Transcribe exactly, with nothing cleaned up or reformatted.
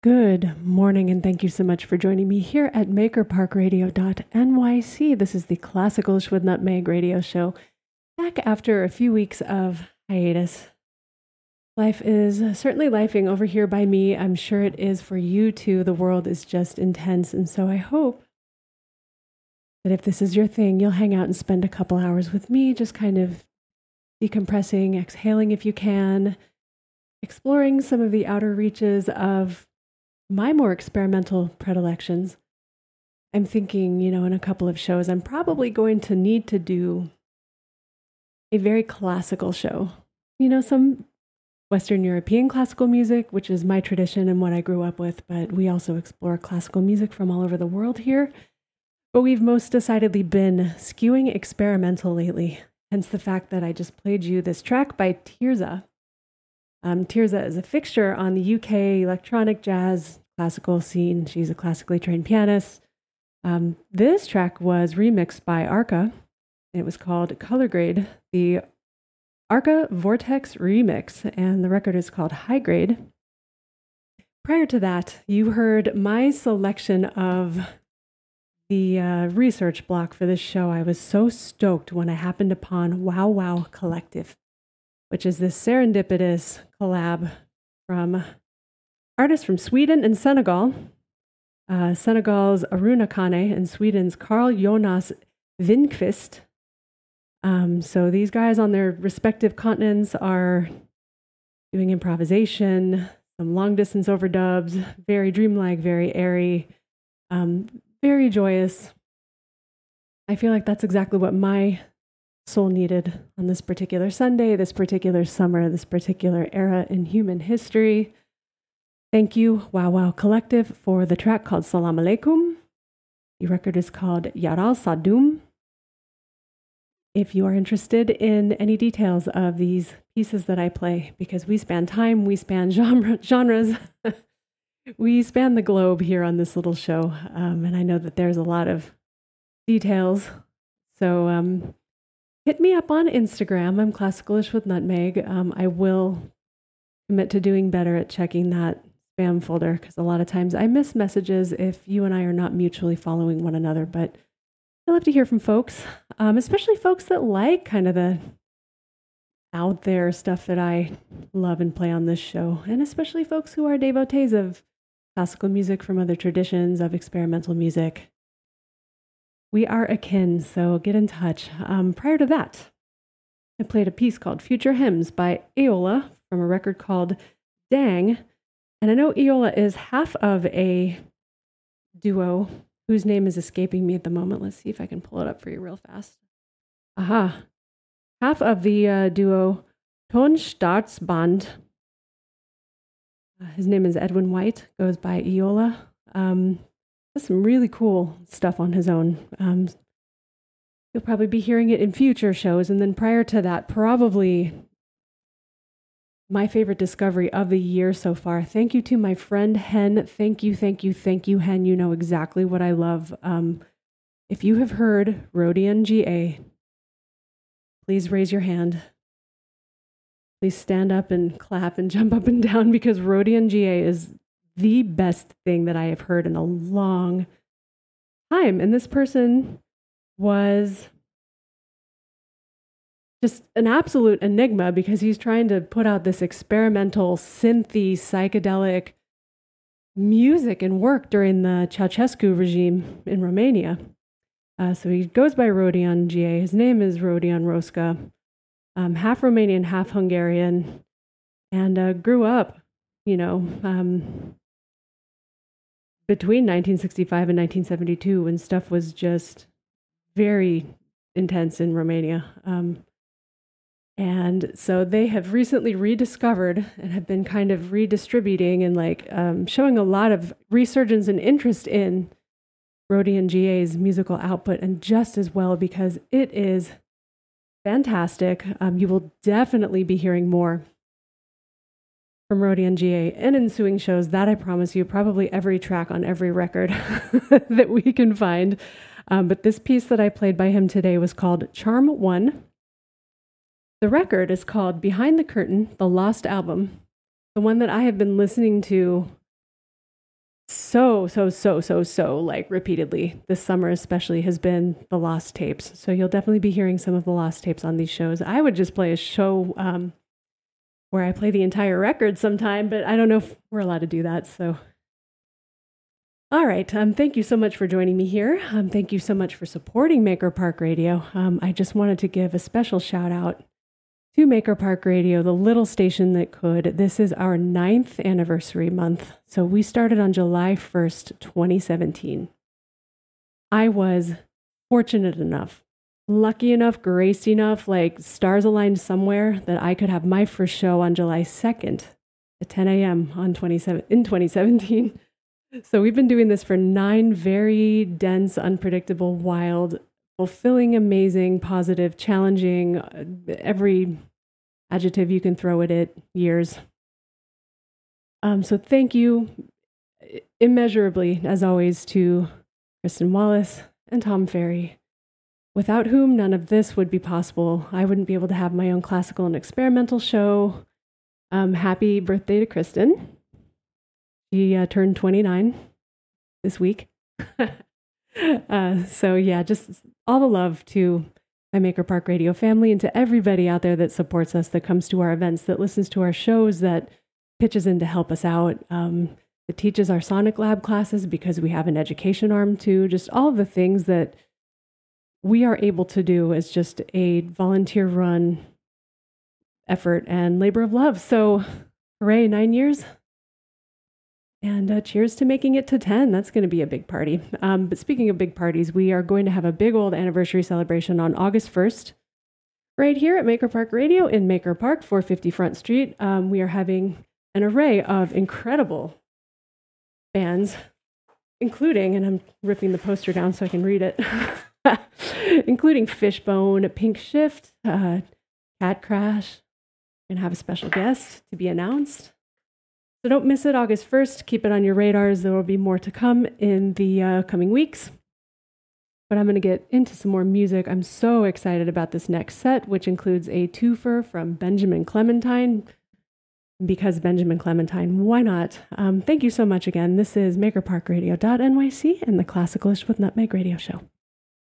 Good morning, and thank you so much for joining me here at maker park radio dot N Y C. This is the Classical-ish with Nutmeg radio show, back after a few weeks of hiatus. Life is certainly lifing over here by me. I'm sure it is for you too. The world is just intense, and so I hope that if this is your thing, you'll hang out and spend a couple hours with me, just kind of decompressing, exhaling if you can, exploring some of the outer reaches of my more experimental predilections. I'm thinking, you know, in a couple of shows, I'm probably going to need to do a very classical show. You know, some Western European classical music, which is my tradition and what I grew up with, but we also explore classical music from all over the world here. But we've most decidedly been skewing experimental lately, hence the fact that I just played you this track by Tirza. Um, Tirza is a fixture on the U K electronic jazz classical scene. She's a classically trained pianist. Um, this track was remixed by Arca. It was called Color Grade, the Arca Vortex remix, and the record is called High Grade. Prior to that, you heard my selection of the uh, research block for this show. I was so stoked when I happened upon Wow Wow Collective, which is this serendipitous collab from artists from Sweden and Senegal. Uh, Senegal's Aruna Kane and Sweden's Carl Jonas Vindqvist. Um, so these guys on their respective continents are doing improvisation, some long distance overdubs, very dreamlike, very airy, um, very joyous. I feel like that's exactly what my soul needed on this particular Sunday, this particular summer, this particular era in human history. Thank you, Wow Wow Collective, for the track called Salam Alaikum. The record is called Yaral Sadum. If you are interested in any details of these pieces that I play, because we span time, we span genre, genres, we span the globe here on this little show, um, and I know that there's a lot of details. So um, hit me up on Instagram. I'm Classical-ish with Nutmeg. Um, I will commit to doing better at checking that spam folder, because a lot of times I miss messages if you and I are not mutually following one another. But I love to hear from folks, um, especially folks that like kind of the out there stuff that I love and play on this show, and especially folks who are devotees of classical music from other traditions, of experimental music. We are akin, so get in touch. Um, prior to that, I played a piece called Future Hymns by Eola from a record called Dang. And I know Eola is half of a duo whose name is escaping me at the moment. Let's see if I can pull it up for you real fast. Aha. Half of the uh, duo Tonstaatsband. Uh, his name is Edwin White, goes by Eola. Um, does some really cool stuff on his own. Um, you'll probably be hearing it in future shows. And then prior to that, probably my favorite discovery of the year so far. Thank you to my friend Hen. Thank you, thank you, thank you, Hen. You know exactly what I love. Um, if you have heard Rodion G A, please raise your hand. Please stand up and clap and jump up and down, because Rodion G A is the best thing that I have heard in a long time. And this person was just an absolute enigma, because he's trying to put out this experimental, synthy, psychedelic music and work during the Ceausescu regime in Romania. Uh, so he goes by Rodion G A. His name is Rodion Roska, um, half Romanian, half Hungarian, and uh, grew up, you know, um, between nineteen sixty-five and nineteen seventy-two, when stuff was just very intense in Romania. Um, And so they have recently rediscovered and have been kind of redistributing and like um, showing a lot of resurgence and interest in Rodion G A's musical output, and just as well, because it is fantastic. Um, you will definitely be hearing more from Rodion G A in ensuing shows. That I promise you, probably every track on every record that we can find. Um, but this piece that I played by him today was called Charm One. The record is called Behind the Curtain, The Lost Album, the one that I have been listening to so, so, so, so, so, like repeatedly this summer especially has been the lost tapes. So you'll definitely be hearing some of the lost tapes on these shows. I would just play a show um, where I play the entire record sometime, but I don't know if we're allowed to do that. So, all right. Um, thank you so much for joining me here. Um, thank you so much for supporting Maker Park Radio. Um, I just wanted to give a special shout out to Maker Park Radio, the little station that could. This is our ninth anniversary month. So we started on July first, twenty seventeen. I was fortunate enough, lucky enough, graced enough, like stars aligned somewhere that I could have my first show on July second at ten a.m. on twenty-seven in twenty seventeen. So we've been doing this for nine very dense, unpredictable, wild, fulfilling, amazing, positive, challenging, uh, every adjective you can throw at it, years. Um, so thank you immeasurably, as always, to Kristen Wallace and Tom Ferry, without whom none of this would be possible. I wouldn't be able to have my own classical and experimental show. Um, happy birthday to Kristen. She uh, turned twenty-nine this week. uh, so yeah, just all the love to my Maker Park Radio family and to everybody out there that supports us, that comes to our events, that listens to our shows, that pitches in to help us out, um, that teaches our Sonic Lab classes because we have an education arm too. Just all of the things that we are able to do as just a volunteer run effort and labor of love. So hooray, nine years. And uh, cheers to making it to ten. That's going to be a big party. Um, but speaking of big parties, we are going to have a big old anniversary celebration on August first, right here at Maker Park Radio in Maker Park, four fifty Front Street. Um, we are having an array of incredible bands, including, and I'm ripping the poster down so I can read it, including Fishbone, Pink Shift, uh, Cat Crash. We're going to have a special guest to be announced. So don't miss it, August first. Keep it on your radars. There will be more to come in the uh, coming weeks. But I'm going to get into some more music. I'm so excited about this next set, which includes a twofer from Benjamin Clementine. Because Benjamin Clementine, why not? Um, thank you so much again. This is maker park radio dot N Y C and the Classicalish with Nutmeg Radio Show.